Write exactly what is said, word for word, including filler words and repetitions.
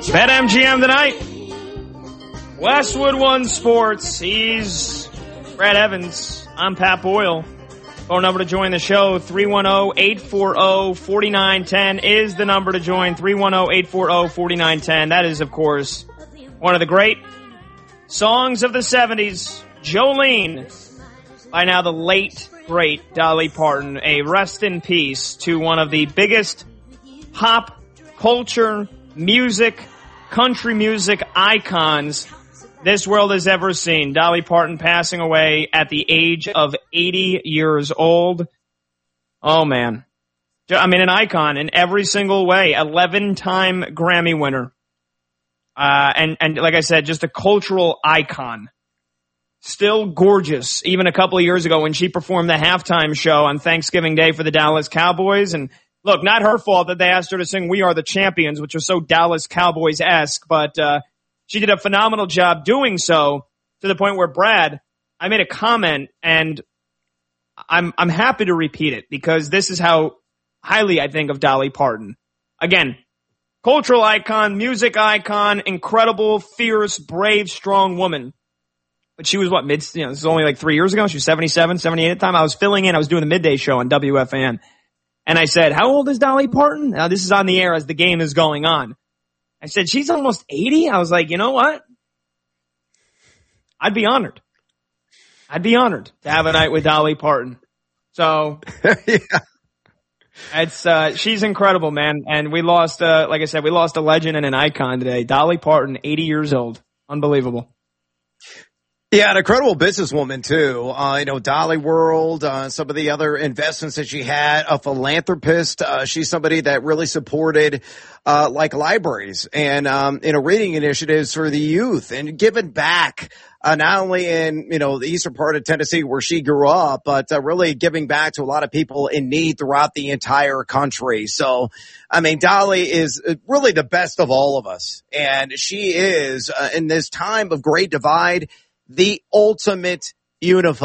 BetMGM tonight. Westwood One Sports. He's Brad Evans. I'm Pat Boyle. Phone number to join the show, three one zero, eight four zero, four nine one zero is the number to join, three one zero, eight four zero, four nine one zero. That is, of course, one of the great songs of the seventies, Jolene, by now the late, great Dolly Parton. A rest in peace to one of the biggest pop culture, music, country music icons this world has ever seen. Dolly Parton passing away at the age of eighty years old. Oh, man. I mean, an icon in every single way. eleven-time Grammy winner. Uh, and, and like I said, just a cultural icon. Still gorgeous, even a couple of years ago when she performed the halftime show on Thanksgiving Day for the Dallas Cowboys. And look, not her fault that they asked her to sing We Are the Champions, which was so Dallas Cowboys-esque, but uh she did a phenomenal job doing so, to the point where, Brad, I made a comment, and I'm I'm happy to repeat it, because this is how highly I think of Dolly Parton. Again, cultural icon, music icon, incredible, fierce, brave, strong woman. But she was, what, mid, you know, this is only like three years ago. She was seventy-seven, seventy-eight at the time. I was filling in. I was doing the midday show on W F A N. And I said, how old is Dolly Parton? Now, this is on the air as the game is going on. I said, she's almost eighty. I was like, you know what? I'd be honored. I'd be honored to have a night with Dolly Parton. So, yeah. It's, uh, she's incredible, man. And we lost, uh, like I said, we lost a legend and an icon today. Dolly Parton, eighty years old. Unbelievable. Yeah, an incredible businesswoman, too. Uh, you know, Dolly World, uh, some of the other investments that she had, a philanthropist. Uh, she's somebody that really supported, uh, like libraries and, um, you know, reading initiatives for the youth and giving back, uh, not only in, you know, the eastern part of Tennessee where she grew up, but, uh, really giving back to a lot of people in need throughout the entire country. So, I mean, Dolly is really the best of all of us. And she is, uh, in this time of great divide, the ultimate unifier.